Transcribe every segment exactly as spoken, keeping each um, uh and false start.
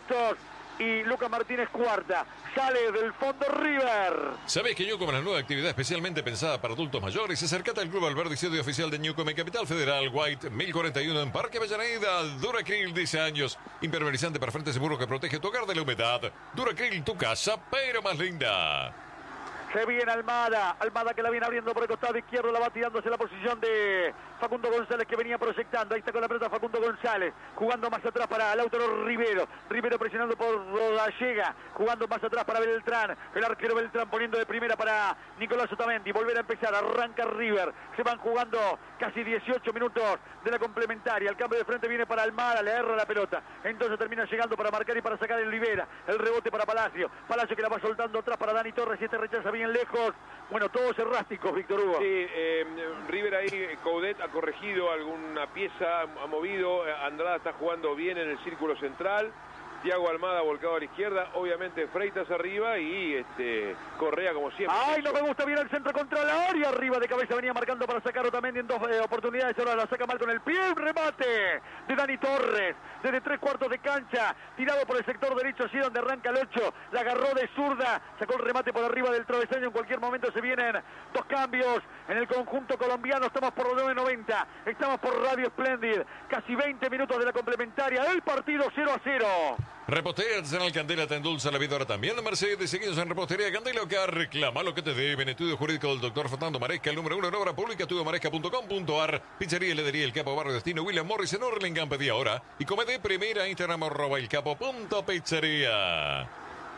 Bustos y Lucas Martínez Cuarta. Sale del fondo River. ¿Sabés que Newcom es la nueva actividad especialmente pensada para adultos mayores? Acércate al Club Alberdi, sede oficial de Newcom en Capital Federal, White mil cuarenta y uno en Parque Avellaneda. Duracril, diez años. Impermeabilizante para frentes y muros que protege tu hogar de la humedad. Duracril, tu casa, pero más linda. Se viene Almada, Almada que la viene abriendo por el costado izquierdo, la va tirándose la posición de Facundo González que venía proyectando. Ahí está con la pelota Facundo González, jugando más atrás para Lautaro Rivero. Rivero presionando por Rodallega, jugando más atrás para Beltrán. El arquero Beltrán poniendo de primera para Nicolás Otamendi. Volver a empezar, arranca River. Se van jugando casi dieciocho minutos de la complementaria. El cambio de frente viene para Almada, le erra la pelota. Entonces termina llegando para marcar y para sacar el Olivera. El rebote para Palacio. Palacio que la va soltando atrás para Dani Torres y este rechaza bien lejos. Bueno, todos errásticos, Víctor Hugo. Sí, eh, River ahí, Coudet ha corregido alguna pieza, ha movido. Andrada está jugando bien en el círculo central. Thiago Almada volcado a la izquierda, obviamente Freitas arriba y este Correa como siempre. ¡Ay, no me gusta bien el centro contra la área! Arriba de cabeza venía marcando para sacar Otamendi en dos eh, oportunidades, ahora la saca mal con el pie, el remate de Dani Torres, desde tres cuartos de cancha, tirado por el sector derecho, así donde arranca el ocho, la agarró de zurda, sacó el remate por arriba del travesaño, en cualquier momento se vienen dos cambios en el conjunto colombiano, estamos por los nueve noventa, estamos por Radio Splendid, casi veinte minutos de la complementaria, el partido cero a cero. Repostería Artesanal Candela te endulza la vida ahora también. La Mercedes, seguidos en Repostería Candela, que reclama lo que te deben. Estudio jurídico del doctor Fernando Maresca, el número uno en obra pública, estudio maresca punto com punto ar. Pizzería y heladería El Capo, Barrio Destino, William Morris en Orlingham, pedí ahora. Y come de primera, Instagram, arroba el capo punto pizzería.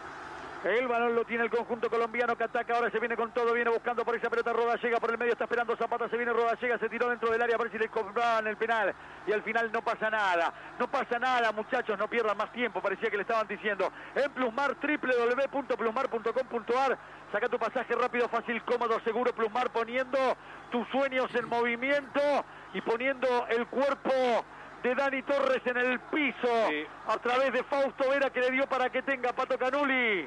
El balón lo tiene el conjunto colombiano que ataca, ahora se viene con todo, viene buscando por esa pelota, Rodallega por el medio, está esperando Zapata, se viene Rodallega, se tiró dentro del área a ver si le cobraban el penal y al final no pasa nada, no pasa nada muchachos, no pierdan más tiempo, parecía que le estaban diciendo en Plusmar, doble u doble u doble u punto plusmar punto com punto ar, saca tu pasaje rápido, fácil, cómodo, seguro, Plusmar poniendo tus sueños en movimiento y poniendo el cuerpo de Dani Torres en el piso, sí, a través de Fausto Vera que le dio para que tenga Pato Canuli.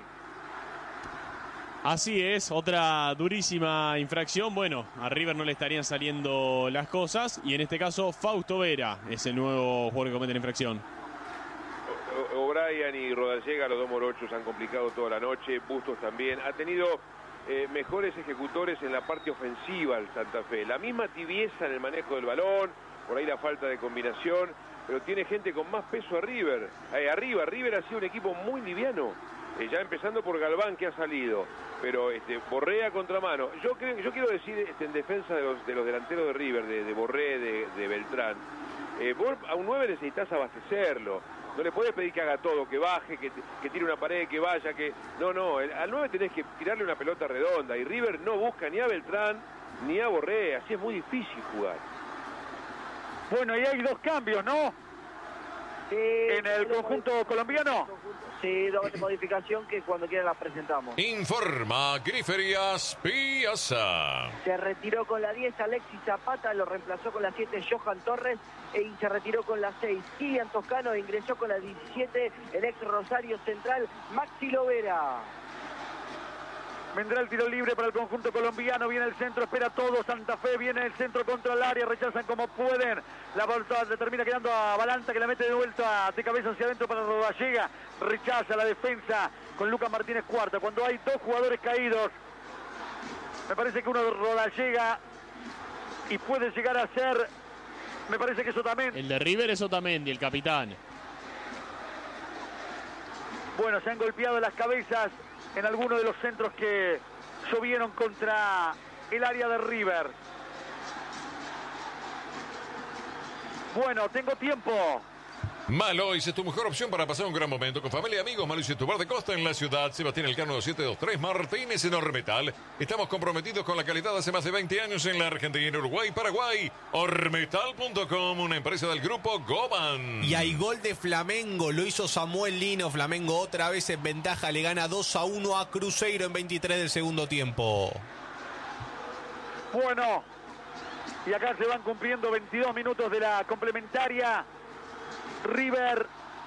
Así es, otra durísima infracción. Bueno, a River no le estarían saliendo las cosas y en este caso Fausto Vera es el nuevo jugador que comete la infracción. O'Brien y Rodallega, los dos morochos, han complicado toda la noche. Bustos también. Ha tenido eh, mejores ejecutores en la parte ofensiva el Santa Fe. La misma tibieza en el manejo del balón, por ahí la falta de combinación, pero tiene gente con más peso a River. Eh, arriba, River ha sido un equipo muy liviano. Eh, ya empezando por Galván que ha salido, pero este, Borré a contramano. Yo creo, yo quiero decir este, en defensa de los, de los delanteros de River, de, de Borré, de, de Beltrán, eh, vos a un nueve necesitas abastecerlo. No le podés pedir que haga todo, que baje, que, que tire una pared, que vaya, que... No, no, el, al nueve tenés que tirarle una pelota redonda y River no busca ni a Beltrán ni a Borré, así es muy difícil jugar. Bueno, y hay dos cambios, ¿no? Sí, en el conjunto colombiano. Sí, doble modificación que cuando quieran las presentamos. Informa Griferías Piazza. Se retiró con la diez Alexis Zapata, lo reemplazó con la siete Johan Torres y se retiró con la seis Kilian Toscano e ingresó con la diecisiete el ex Rosario Central Maxi Lovera. Vendrá el tiro libre para el conjunto colombiano, viene el centro, espera todo, Santa Fe, viene el centro contra el área, rechazan como pueden, la volta termina quedando a Balanta que la mete de vuelta de cabeza hacia adentro para Rodallega, rechaza la defensa con Lucas Martínez Cuarta, cuando hay dos jugadores caídos, me parece que uno de Rodallega y puede llegar a ser, me parece que es Otamendi. El de River es Otamendi, el capitán. Bueno, se han golpeado las cabezas en algunos de los centros que llovieron contra el área de River. Bueno, tengo tiempo. Malois es tu mejor opción para pasar un gran momento con familia y amigos. Malois es tu bar de costa en la ciudad. Sebastián Elcano siete dos tres Martínez en Ormetal. Estamos comprometidos con la calidad hace más de veinte años en la Argentina, Uruguay, Paraguay. Ormetal punto com, una empresa del grupo Goban. Y hay gol de Flamengo, lo hizo Samuel Lino. Flamengo otra vez en ventaja, le gana dos a uno a Cruzeiro en veintitrés del segundo tiempo. Bueno, y acá se van cumpliendo veintidós minutos de la complementaria. River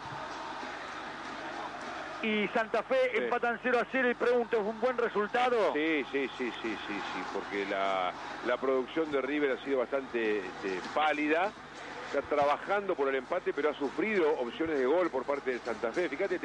y Santa Fe sí. empatan cero a cero y pregunto, ¿es un buen resultado? Sí, sí, sí, sí, sí, sí, porque la, la producción de River ha sido bastante este, pálida, está trabajando por el empate, pero ha sufrido opciones de gol por parte de Santa Fe. Fíjate,